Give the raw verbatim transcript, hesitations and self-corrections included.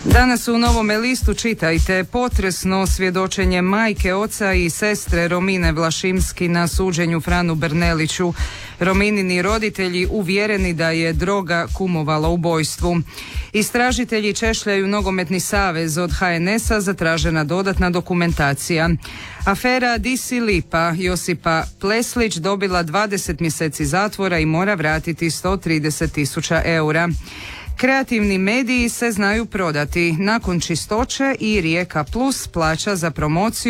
Danas u Novome listu čitajte: potresno svjedočenje majke, oca i sestre Romine Vlašimski na suđenju Franu Berneliću. Rominini roditelji uvjereni da je droga kumovala ubojstvu. Istražitelji češljaju Nogometni savez, od ha en es a zatražena dodatna dokumentacija. Afera Di si lipa, Josipa Pleslić dobila dvadeset mjeseci zatvora i mora vratiti sto trideset tisuća eura. Kreativni mediji se znaju prodati. Nakon Čistoće i Rijeka Plus plaća za promociju